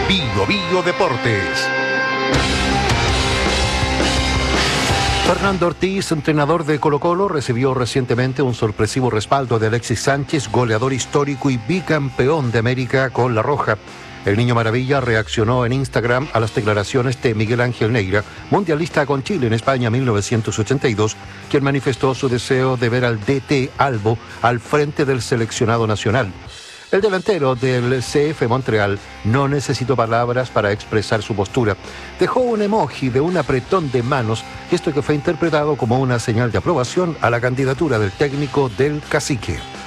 Bio Bio Deportes. Fernando Ortiz, entrenador de Colo-Colo, recibió recientemente un sorpresivo respaldo de Alexis Sánchez, goleador histórico y bicampeón de América con La Roja. El Niño Maravilla reaccionó en Instagram a las declaraciones de Miguel Ángel Neira, mundialista con Chile en España 1982, quien manifestó su deseo de ver al DT Albo al frente del seleccionado nacional. El delantero del CF Montreal no necesitó palabras para expresar su postura. Dejó un emoji de un apretón de manos, esto que fue interpretado como una señal de aprobación a la candidatura del técnico del Cacique.